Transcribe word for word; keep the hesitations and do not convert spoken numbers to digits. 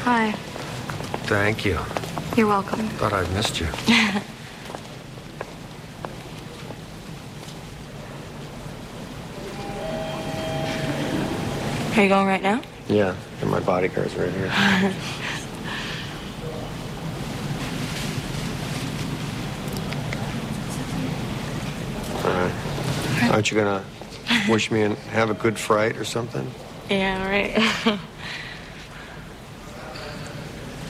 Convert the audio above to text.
Hi. Thank you. You're welcome. Thought I'd missed you. Are you going right now? Yeah, and my bodyguard's right here. All right. Aren't you gonna wish me and have a good fright or something? Yeah, right.